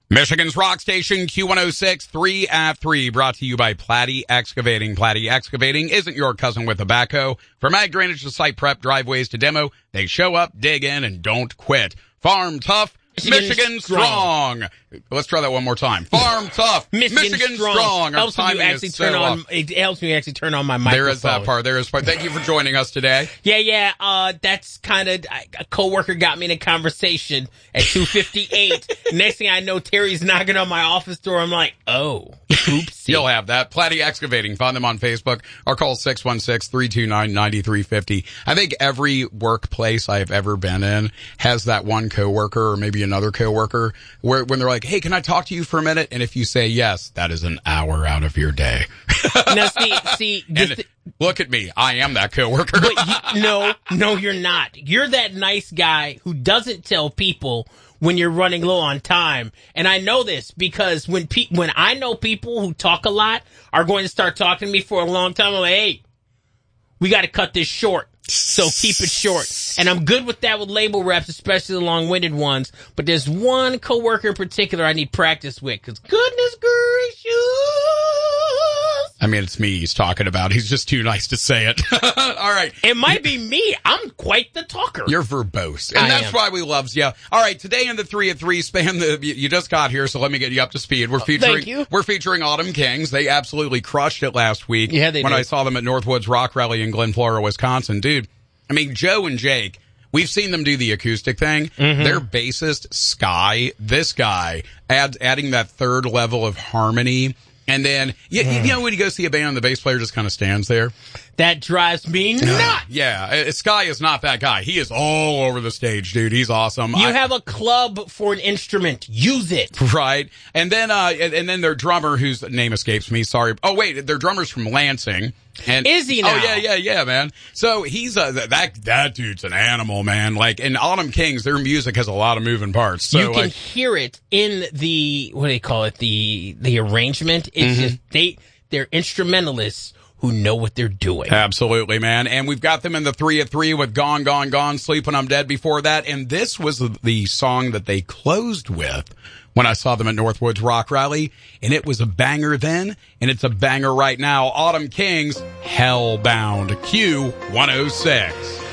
Michigan's rock station, Q106, 3 at 3, brought to you by Platte Excavating. Platte Excavating isn't your cousin with a backhoe. From ag drainage to site prep, driveways to demo, they show up, dig in, and don't quit. Farm tough, Michigan strong. Let's try that one more time. Farm tough, Michigan strong. It helps me actually turn on my microphone. There is that part. There is part. Thank you for joining us today. Yeah. That's kind of a coworker got me in a conversation at 2:58. Next thing I know, Terry's knocking on my office door. I'm like, oh, oopsie. You'll have that. Platte Excavating. Find them on Facebook or call 616-329-9350. I think every workplace I've ever been in has that one coworker or maybe another coworker where when they're like, hey, can I talk to you for a minute? And if you say yes, that is an hour out of your day. Now, see, look at me. I am that coworker. But no, you're not. You're that nice guy who doesn't tell people when you're running low on time. And I know this because when I know people who talk a lot are going to start talking to me for a long time, I'm like, hey, we got to cut this short. So keep it short. And I'm good with that with label reps, especially the long-winded ones. But there's one coworker in particular I need practice with, because goodness gracious. I mean, it's me he's talking about. He's just too nice to say it. All right. It might be me. I'm quite the talker. You're verbose. And that's why we love you. All right. Today in the 3 at 3 span, you just got here, so let me get you up to speed. We're featuring Autumn Kings. They absolutely crushed it last week. Yeah, they did. When I saw them at Northwoods Rock Rally in Glen Flora, Wisconsin. Dude, I mean, Joe and Jake, we've seen them do the acoustic thing. Mm-hmm. Their bassist, Sky, this guy, adding that third level of harmony. And then, you know, when you go see a band, the bass player just kind of stands there. That drives me nuts. Yeah, Sky is not that guy. He is all over the stage, dude. He's awesome. You have a club for an instrument. Use it. Right. And then their drummer, whose name escapes me, sorry. Oh, wait, their drummer's from Lansing. And, is he now? Oh, yeah, man. So he's, that dude's an animal, man. Like, in Autumn Kings, their music has a lot of moving parts. So, you can hear it in the, what do they call it? The arrangement. It's just, they're instrumentalists who know what they're doing. Absolutely, man. And we've got them in the 3 at 3 with Gone, Gone, Gone, Sleep When I'm Dead before that. And this was the song that they closed with when I saw them at Northwoods Rock Rally. And it was a banger then, and it's a banger right now. Autumn Kings, Hellbound, Q106.